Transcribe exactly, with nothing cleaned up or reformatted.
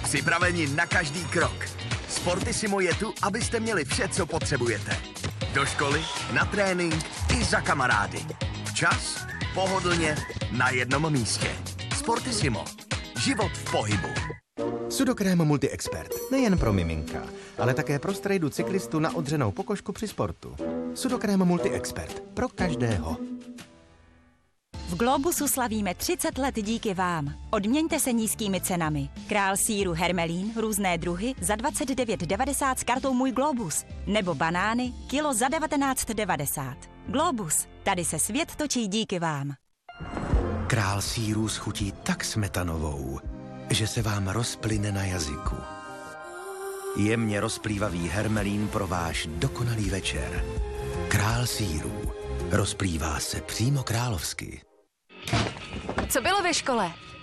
Připraveni na každý krok. Sportissimo je tu, abyste měli vše, co potřebujete. Do školy, na trénink i za kamarády. Včas, pohodlně, na jednom místě. Sportissimo. Život v pohybu. Sudokrém Multi-Expert. Nejen pro miminka, ale také pro strejdu cyklistu na odřenou pokožku při sportu. Sudokrém Multi-Expert. Pro každého. V Globusu slavíme třicet let díky vám. Odměňte se nízkými cenami. Král sýru Hermelín, různé druhy, za dvacet devět devadesát s kartou Můj Globus. Nebo banány, kilo za devatenáct devadesát. Globus, tady se svět točí díky vám. Král sýrů s chutí tak smetanovou, že se vám rozplyne na jazyku. Jemně rozplývavý Hermelín pro váš dokonalý večer. Král sýrů. Rozplývá se přímo královsky. Co bylo ve škole?